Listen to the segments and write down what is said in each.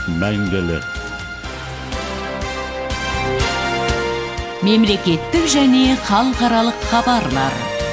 мәңгілік. Мемлекеттік және халықаралық хабарлар.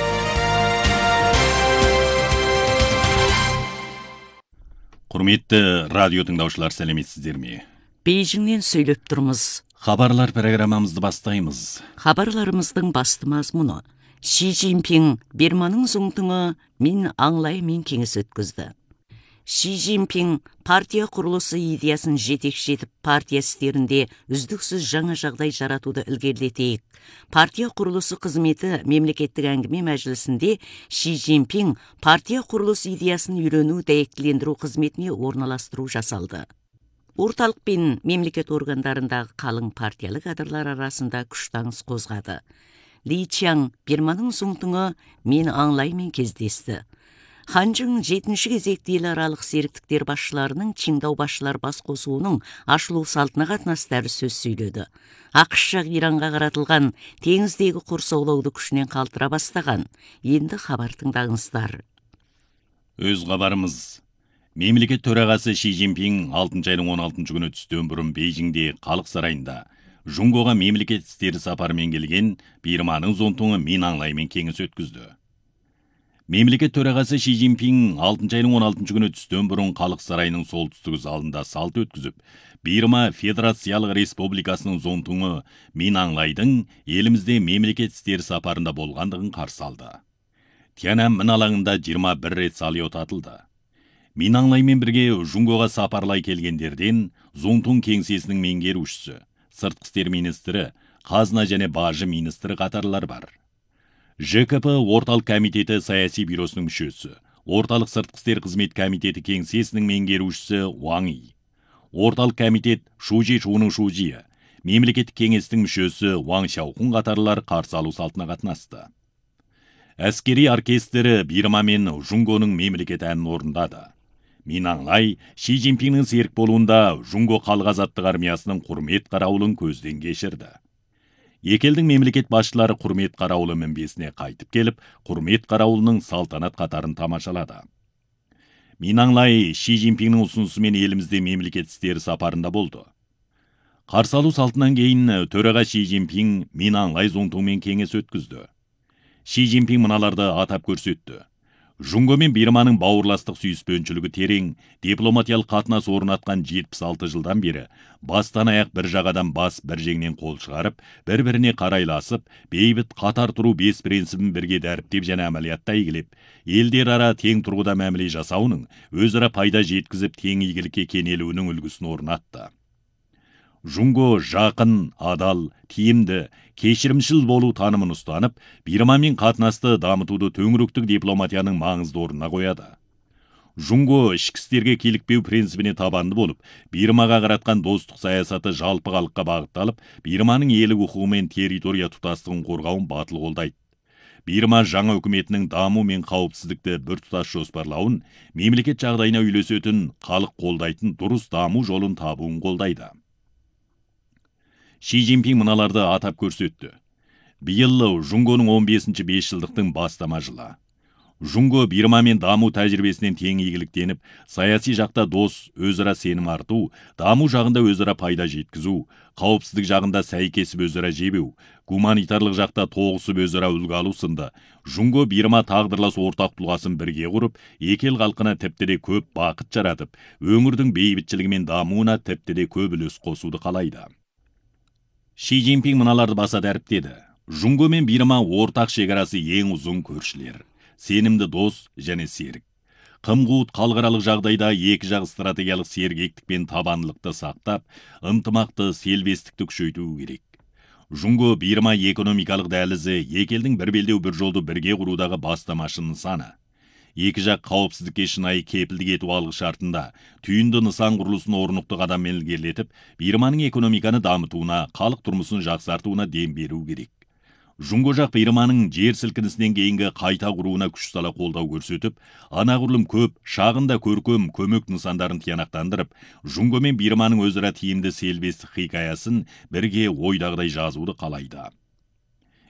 Құрметті радио тыңдаушылар, сәлеметсіздер ме? Бейжіңнен сөйлеп тұрмыз. Хабарлар программамызды бастаймыз. Хабарларымыздың басты мазмұны: Ши Цзиньпин Бирманың зұңтыңы мен аңлаймын кеңес өткізді. Ши Цзиньпин партия құрылысы идеясын жетекші етіп, партия істерінде үздіксіз жаңа жағдай жаратуды ілгерілетейік. Партия құрылысы қызметі мемлекеттік әңгіме мәжілісінде Ши Цзиньпин партия құрылысы идеясын үйрену, дәйектілендіру қызметіне орналастыру жасалды. Орталық пен мемлекет органдарындағы қалың партиялы кадрлар арасында күштаңыс қозғады. Ли Чаң Бирманың зұңтыңы мен аңлаймын кездесті. Ханчжың 7-ші кезекті ел аралық серіктіктер басшыларының Чиндау басшылар бас қосуының ашылу салтына қатынастары сөз сөйледі. ақш жақ Иранға қаратылған теңіздегі қорсаулауды күшінен қалтыра бастаған. Енді хабар тыңдаңыздар. Өз хабарымыз. Мемлекет төрағасы Ши Цзиньпин 6 айның 16 күні түстен бұрын Бейжіңде халық сарайында Жұңғоға мемлекет істері сапарымен келген Бирманың зұңтыңы мен аңлаймын кеңес өткізді. Мемлекет төрағасы Ши Цзиньпин 6 айның 16 күні түстен бұрын халық сарайының солтүстігі залында салт өткізіп, Бирма Федерациялық Республикасының зұңтыңы мен аңлайдың елімізде мемлекет істері сапарында болғандығын қарсы алды. Тяньаньмэн алаңында 21 рет салют атылды. Мен аңлаймен бірге Жұңғоға сапарлай келгендерден зұңтың кеңсесінің меңгерушісі, сыртқы істер министрі, қазына және бажы министрі қатарлар бар. ЖКП орталық комитеті саяси бюросының мүшесі, орталық сыртқы істер қызмет комитеті кеңсесінің меңгерушісі Уаң И, орталық комитет Шужи Шуның Шужи, мемлекеттік кеңестің мүшесі Уаң Шаухун қатарлар қарсы алу салтына қатынасты. Әскери оркестрі Бирма мен Жұңғоның мемлекет әнін орындады. Мен аңлай, Ши Цзиньпиннің серік болуында Жұңғо халық азаттық армиясының құрмет қарауылын көзден кешірді. Екі елдің мемлекет басшылары құрмет қарауылы мінбесіне қайтып келіп, құрмет қарауылының салтанат қатарын тамашалады. Мен аңлай, Ши Цзиньпиннің ұсынысымен елімізде мемлекет істері сапарында болды. Қарсы алу салтынан кейін төраға Ши Цзиньпин мен аңлай зұңтыңмен кеңес өткізді. Ши Цзиньпин мыналарды атап көрсетті. Жұңғо мен Бирманың бауырластық сүйіспеншілігі терең, дипломатиялық қатынас орнатқан 76 жылдан бері бастан аяқ бір жағадан бас, бір жеңнен қол шығарып, бір-біріне қарайласып, бейбіт қатар тұру 5 принципін бірге дәріптеп және әмәлиятта игілеп, елдер ара тең тұрғыда мәміле жасауының, өзара пайда жеткізіп тең игілікке кенелуінің үлгісін орнатты. Жұңғо жақын, адал, тиімді, кешірімшіл болу танымын ұстанып, Бирмамен қатынасты дамытуды төңіректік дипломатияның маңызды орнына қояды. Жұңғо ішкі істерге килікпеу принципіне табанды болып, Бирмаға қаратқан достық саясаты жалпы халыққа бағытталып, Бирманың елік құқығы мен территория тұтастығын қорғауын батыл қолдайды. Бирма жаңа үкіметінің даму мен қауіпсіздікті біртұтас жоспарлауын, мемлекет жағдайына үйлесетін, халық қолдайтын дұрыс даму жолын табуын қолдайды. Ши Цзиньпин мыналарды атап көрсетті. Биыл Жұңғоның 15-ші 5 жылдықтың бастама жылы. Жұңғо Бирмамен даму тәжірибесінен тең игіліктеніп, саяси жақта дос, өзара сенім арту, даму жағында өзара пайда жеткізу, қауіпсіздік жағында сәйкесіп өзара жебеу, гуманитарлық жақта тоғысып өзара үлгі алу сынды. Жұңғо Бирма тағдырлас ортақ тұлғасын бірге құрып, екі ел халқына тіпті де көп бақыт жаратып, өңірдің бейбітшілігі мен дамуына тіпті де көп үлес қосуды қалайды. Ши Цзиньпин мыналарды баса дәріптеді. Жұңғо мен Бирма ортақ шекарасы ең ұзын көршілер, сенімді дос және серік. Қым-қуыт халықаралық жағдайда екі жақ стратегиялық сергектік пен табандылықты сақтап, ынтымақты, селбестікті күшейту керек. Жұңғо Бирма экономикалық дәлізі екі елдің бір белдеу бір жолды бірге құрудағы бастамашы нысаны. Екі жақ қауіпсіздікке шынайы кепілдік ету алғы шартында түйінді нысан құрылысын орнықты қадаммен ілгерілетіп, Бирманың экономиканы дамытуына, халық тұрмысын жақсартуына дем беру керек. Жұңғо жақ Бирманың жер сілкінісінен кейінгі қайта құруына күш сала қолдау көрсетіп, анағұрлым көп, шағында көркем көмек нысандарын тиянақтандырып, Жұңғо мен Бирманың өзара тиімді селбестік хикаясын бірге ойдағыдай жазуды қалайды.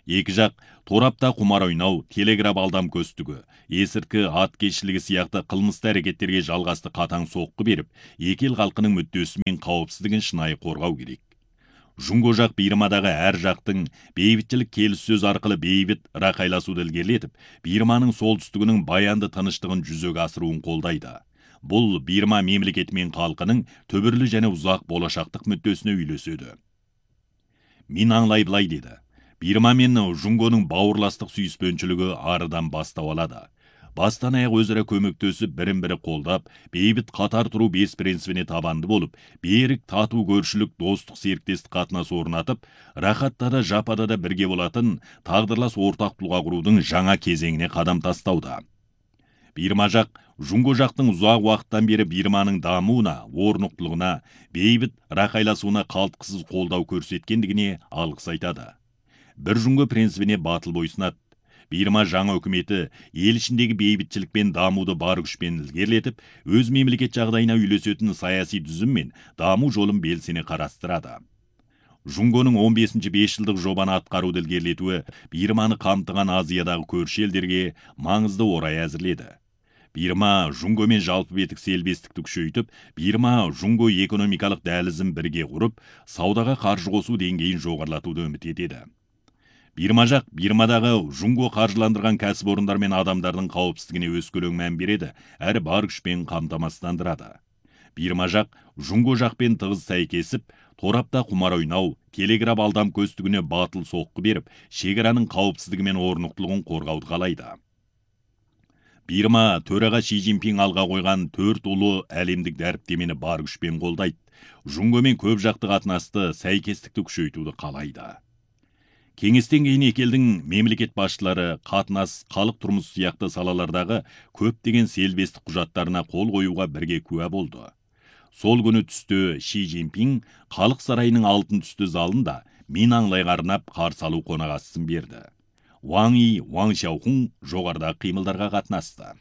Екі жақ торапта құмар ойнау, телеграф алдам көстігі, есірткі ат кешілігі сияқты қылмысты әрекеттерге жалғасты қатаң соққы беріп, екі ел халқының мүддесі мен қауіпсіздігін шынайы қорғау керек. Жұңго жақ Бирмадағы әр жақтың бейбітшілік келіссөз арқылы бейбіт рақайласуды ілгерілетіп, Бирманың солтүстігінің баянды тыныштығын жүзеге асыруын қолдайды. Бұл Бирма мемлекеті мен халқының түбірлі және ұзақ болашақтық мүддесіне үйлеседі. Мин Аңлай былай деді. Бирма мен Жұңгоның бауырластық сүйіспеншілігі арыдан бастау алады. Бастан аяқ өзара көмектесіп, бірін-бірі қолдап, бейбіт қатар тұру бес принципіне табанды болып, берік тату көршілік, достық, серіктестік қатынас орнатып, рахатта да жапада да бірге болатын тағдырлас ортақ тұлға құрудың жаңа кезеңіне қадам тастауда. Бирма жақ Жұңго жақтың ұзақ уақыттан бері Бирманың дамуына, орнықтылығына, бейбіт рақайласуына қалтқысыз қолдау көрсеткендігіне алғыс айтады. Бір Жұңго принципіне батыл бойсынады. Бирма жаңа үкіметі ел ішіндегі бейбітшілік пен дамуды бар күшпен ілгерілетіп, өз мемлекет жағдайына үйлесетін саяси түзім мен даму жолын белсене қарастырады. Жұңгоның 15-ші 5 жылдық жобаны атқаруды ілгерілетуі Бирманы қамтыған Азиядағы көрші елдерге маңызды орай әзірледі. Бирма Жұңгомен жалпы бетік селбестікті күшейтіп, Бирма Жұңго экономикалық дәлізін бірге құрып, саудаға қаржы қосу деңгейін жоғарылатуды үміт етеді. Бирма жақ Бирмадағы Жұңго қаржыландырған кәсіпорындар мен адамдардың қауіпсіздігіне өскелең мән береді, әрі бар күшпен қамтамасыздандырады. Бирма жақ Жұңго жақпен тығыз сәйкесіп, торапта құмар ойнау, телеграф алдам көстігіне батыл соққы беріп, шекараның қауіпсіздігі мен орнықтылығын қорғауды қалайды. Бирма төраға Ши Цзиньпин алға қойған 4 ұлы әлемдік дәріптемені бар күшпен қолдайды. Жұңгомен көп жақты қатынасты, сәйкестікті күшейтуді қалайды. Кеңестен кейін екі елдің мемлекет басшылары қатынас, халық тұрмысы сияқты салалардағы көптеген селбестік құжаттарына қол қоюға бірге куә болды. Сол күні түсте Ши Цзиньпин халық сарайының алтын түсті залында Мин Аңлайға арнап қарсы алу қонақасысын берді. Ваң И, Ваң Шаохун жоғарыдағы қимылдарға қатынасты.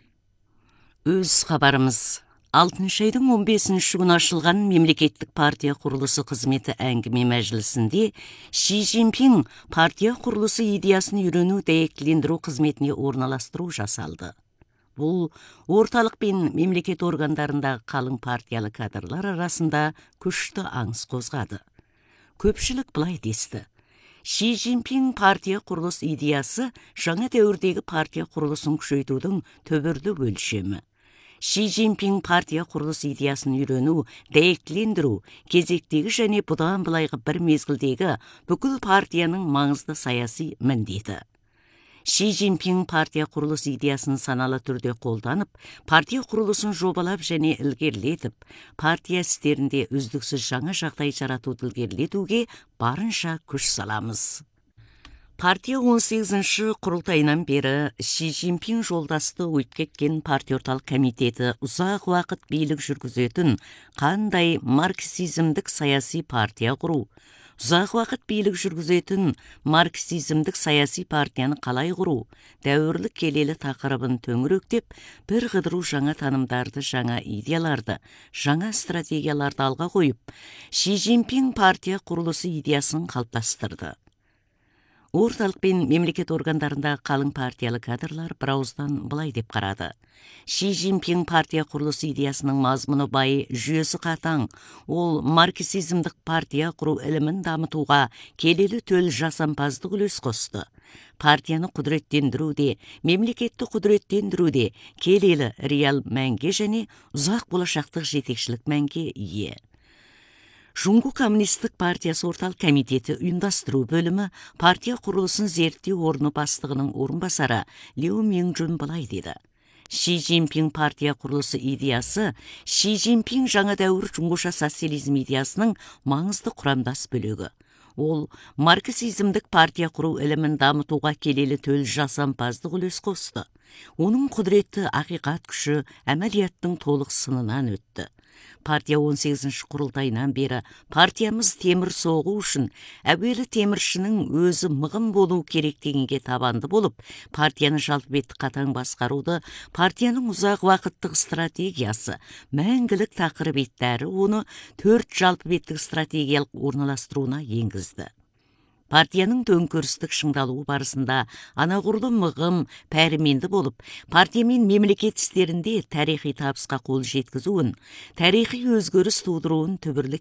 Өз хабарымыз 6 айдың 15-ші күні ашылған мемлекеттік партия құрылысы қызметі әңгіме мәжілісінде Ши Цзиньпин партия құрылысы идеясын үйрену дәйектілендіру қызметіне орналастыру жасалды. Бұл орталық пен мемлекет органдарындағы қалың партиялы кадрлар арасында күшті аңыс қозғады. Көпшілік былай десті. Ши Цзиньпин партия құрылыс идеясы жаңа дәуірдегі партия құрылысын күшейтудің түбірлі өлшемі. Ши Цзиньпин партия құрылыс идеясын үйрену, дәйектілендіру, кезектегі және бұдан былайғы бір мезгілдегі бүкіл партияның маңызды саяси міндеті. Ши Цзиньпин партия құрылыс идеясын саналы түрде қолданып, партия құрылысын жобалап және ілгерілетіп, партия істерінде үздіксіз жаңа жағдай жаратуды ілгерілетуге барынша күш саламыз. Партия 18-ші құрылтайынан бері Ши Цзиньпин жолдасты өтіп кеткен партия орталық комитеті ұзақ уақыт билік жүргізетін қандай марксизмдік саяси партия құру, ұзақ уақыт билік жүргізетін марксизмдік саяси партияны қалай құру, дәуірлік келелі тақырыбын төңіректеп, бір қыдыру жаңа танымдарды, жаңа идеяларды, жаңа стратегияларды алға қойып, Ши Цзиньпин партия құрылысы идеясын қалыптастырды. Орталық пен мемлекет органдарындағы қалың партиялы кадрлар бірауыздан былай деп қарады. Ши Цзиньпин партия құрылысы идеясының мазмұны бай, жүйесі қатаң. Ол марксизмдік партия құру ілімін дамытуға келелі төл жасампаздық үлес қосты. Партияны құдіреттендіруде, мемлекетті құдіреттендіруде келелі реал мәнге және ұзақ болашақтық жетекшілік мәнге ие. Жұңго коммунистік партиясы орталық комитеті ұйымдастыру бөлімі партия құрылысын зерттеу орны бастығының орынбасары Лю Минджун былай деді. Ши Цзиньпин партия құрылысы идеясы Ши Цзиньпин жаңа дәуір жұңғоша социализм идеясының маңызды құрамдас бөлігі. Ол марксизмдік партия құру ілімін дамытуға келелі төл жасампаздық үлес қосты. Оның құдіретті ақиқат күші әмәлияттың толық сынынан өтті. Партия 18-ші құрылтайынан бері партиямыз темір соғу үшін әуелі теміршінің өзі мығым болу керек дегенге табанды болып, партияны жалпы бетті қатаң басқаруды, партияның ұзақ уақыттық стратегиясы, мәңгілік тақырып еттәрі оны 4 жалпы беттік стратегиялық орналастыруына енгізді. партияның төңкерістік шыңдалуы барысында анағұрлым мығым, пәрменді болып, партия мен мемлекет істерінде тарихи табысқа қол жеткізуін, тарихи өзгеріс тудыруын түбірлік